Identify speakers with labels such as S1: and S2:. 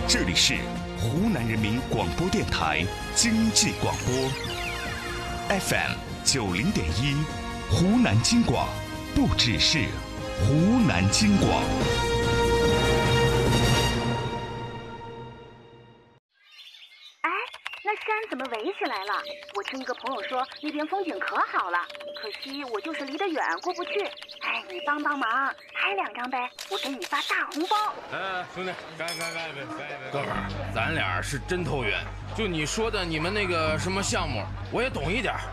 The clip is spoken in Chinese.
S1: 这里是湖南人民广播电台经济广播 FM90.1，湖南经广，不只是湖南经广。
S2: 哎，那山怎么围起来了？我听一个朋友说那边风景可好了，可惜我就是离得远过不去。哎，你帮帮忙，拍2张呗，我给你发大红包。
S3: 兄弟，干！哥们儿，咱俩是真投缘。就你说的你们那个什么项目，我也懂一点。